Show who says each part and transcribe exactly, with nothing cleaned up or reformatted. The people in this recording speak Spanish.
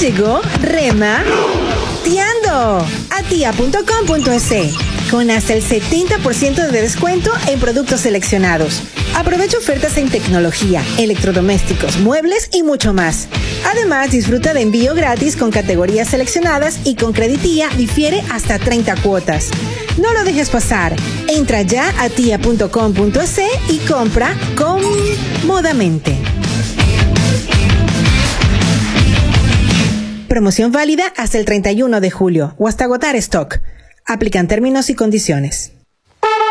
Speaker 1: llegó Rema Tiando a tia punto com punto es con hasta el setenta por ciento de descuento en productos seleccionados. Aprovecha ofertas en tecnología, electrodomésticos, muebles y mucho más. Además, disfruta de envío gratis con categorías seleccionadas y con creditía difiere hasta treinta cuotas. No lo dejes pasar. Entra ya a tia punto com punto es y compra cómodamente. Promoción válida hasta el treinta y uno de julio o hasta agotar stock. Aplican términos y condiciones.